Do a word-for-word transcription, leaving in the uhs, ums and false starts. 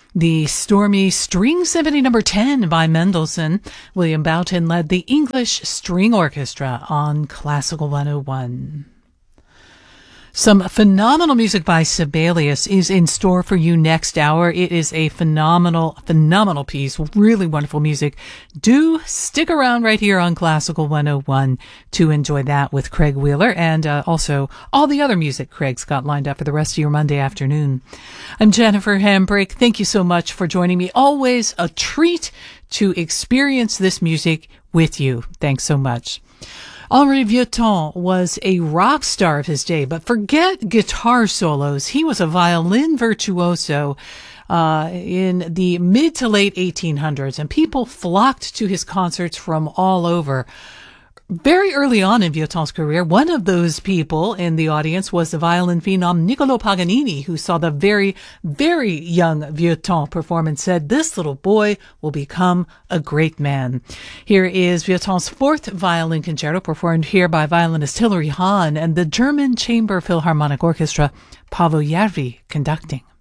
The stormy String Symphony Number ten by Mendelssohn. William Boughton led the English String Orchestra on Classical one oh one. Some phenomenal music by Sibelius is in store for you next hour. It is a phenomenal, phenomenal piece. Really wonderful music. Do stick around right here on Classical one oh one to enjoy that with Craig Wheeler and uh, also all the other music Craig's got lined up for the rest of your Monday afternoon. I'm Jennifer Hambrick. Thank you so much for joining me. Always a treat to experience this music with you. Thanks so much. Henri Vieuxtemps was a rock star of his day, but forget guitar solos. He was a violin virtuoso uh, in the mid to late eighteen hundreds, and people flocked to his concerts from all over. Very early on in Vieuxtemps's career, one of those people in the audience was the violin phenom Niccolò Paganini, who saw the very, very young Vieuxtemps perform and said, "This little boy will become a great man." Here is Vieuxtemps's fourth violin concerto, performed here by violinist Hilary Hahn and the German Chamber Philharmonic Orchestra, Paavo Järvi conducting.